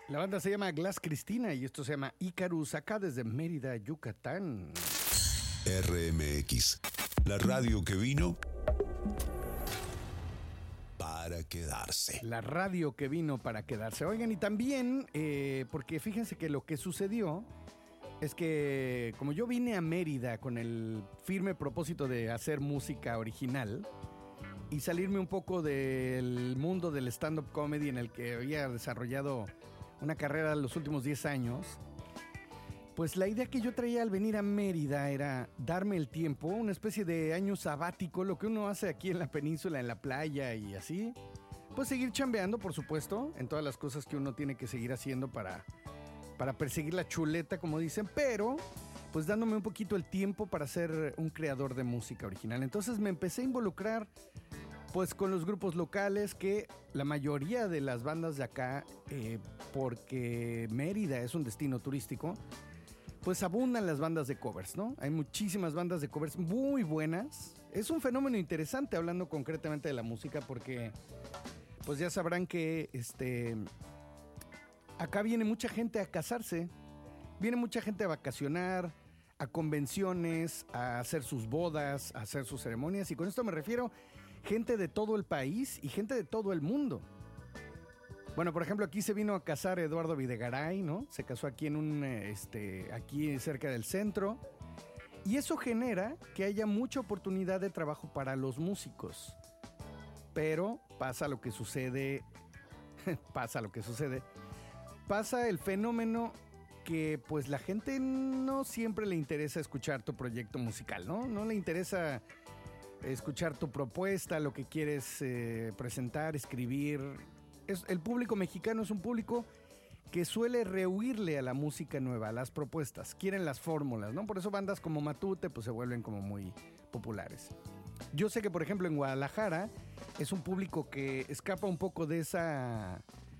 La banda se llama Glass Cristina y esto se llama Icarus, acá desde Mérida, Yucatán. RMX, la radio que vino para quedarse. La radio que vino para quedarse. Oigan, y también, porque fíjense que lo que sucedió es que como yo vine a Mérida con el firme propósito de hacer música original y salirme un poco del mundo del stand-up comedy en el que había desarrollado una carrera los últimos 10 años, pues la idea que yo traía al venir a Mérida era darme el tiempo, una especie de año sabático, lo que uno hace aquí en la península, en la playa y así. Pues seguir chambeando, por supuesto, en todas las cosas que uno tiene que seguir haciendo para perseguir la chuleta, como dicen, pero pues dándome un poquito el tiempo para ser un creador de música original. Entonces me empecé a involucrar pues con los grupos locales, que la mayoría de las bandas de acá, porque Mérida es un destino turístico, pues abundan las bandas de covers, ¿no? Hay muchísimas bandas de covers muy buenas. Es un fenómeno interesante hablando concretamente de la música porque pues ya sabrán que acá viene mucha gente a casarse, viene mucha gente a vacacionar, a convenciones, a hacer sus bodas, a hacer sus ceremonias, y con esto me refiero gente de todo el país y gente de todo el mundo. Bueno, por ejemplo, aquí se vino a casar Eduardo Videgaray, ¿no? Se casó aquí aquí cerca del centro. Y eso genera que haya mucha oportunidad de trabajo para los músicos. Pero pasa lo que sucede. Pasa el fenómeno que pues la gente no siempre le interesa escuchar tu proyecto musical, ¿no? No le interesa escuchar tu propuesta, lo que quieres presentar, escribir. El público mexicano es un público que suele rehuirle a la música nueva, a las propuestas. Quieren las fórmulas, ¿no? Por eso bandas como Matute pues se vuelven como muy populares. Yo sé que, por ejemplo, en Guadalajara es un público que escapa un poco de esa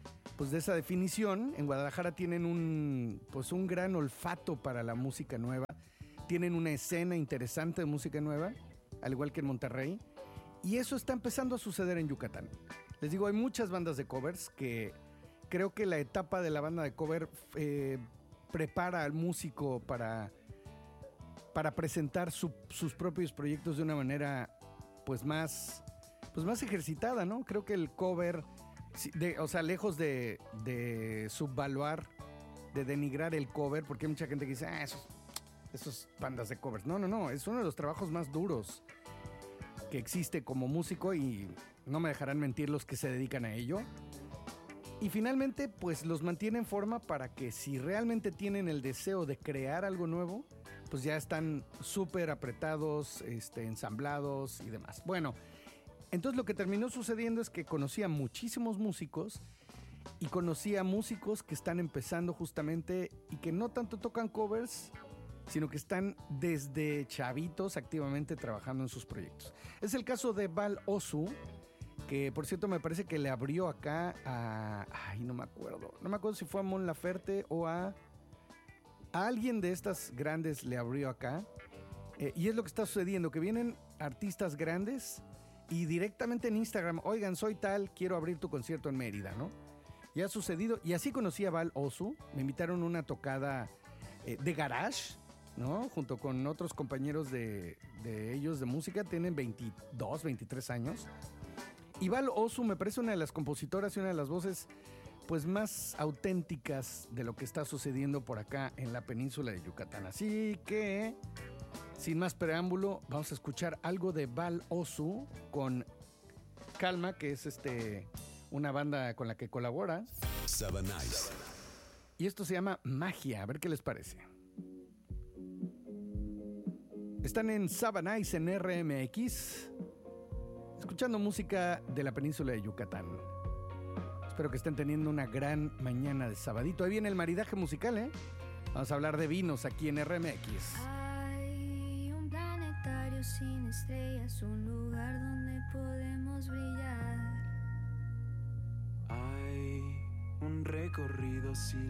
definición. En Guadalajara tienen un gran olfato para la música nueva. Tienen una escena interesante de música nueva, al igual que en Monterrey, y eso está empezando a suceder en Yucatán. Les digo, hay muchas bandas de covers que creo que la etapa de la banda de cover prepara al músico para presentar sus propios proyectos de una manera más ejercitada, ¿no? Creo que el cover, lejos de subvaluar, de denigrar el cover, porque hay mucha gente que dice, esos bandas de covers. No, es uno de los trabajos más duros que existe como músico y no me dejarán mentir los que se dedican a ello. Y finalmente, pues los mantiene en forma para que si realmente tienen el deseo de crear algo nuevo, pues ya están súper apretados, ensamblados y demás. Bueno, entonces lo que terminó sucediendo es que conocí a muchísimos músicos y conocí a músicos que están empezando justamente y que no tanto tocan covers, sino que están desde chavitos activamente trabajando en sus proyectos. Es el caso de Val Osu, que por cierto me parece que le abrió acá no me acuerdo si fue a Mon Laferte o a alguien de estas grandes le abrió acá. Y es lo que está sucediendo, que vienen artistas grandes y directamente en Instagram, oigan, soy tal, quiero abrir tu concierto en Mérida, ¿no? Y ha sucedido, y así conocí a Val Osu, me invitaron a una tocada de garage, ¿no? Junto con otros compañeros de ellos de música, tienen 22, 23 años. Y Val Osu me parece una de las compositoras y una de las voces pues más auténticas de lo que está sucediendo por acá en la península de Yucatán. Así que, sin más preámbulo, vamos a escuchar algo de Val Osu con Calma, que es una banda con la que colabora. Sabanais. Y esto se llama Magia, a ver qué les parece. Están en Sabanais en RMX, escuchando música de la península de Yucatán. Espero que estén teniendo una gran mañana de sabadito. Ahí viene el maridaje musical, ¿eh? Vamos a hablar de vinos aquí en RMX. Hay un planetario sin estrellas, un lugar donde podemos brillar. Hay un recorrido sin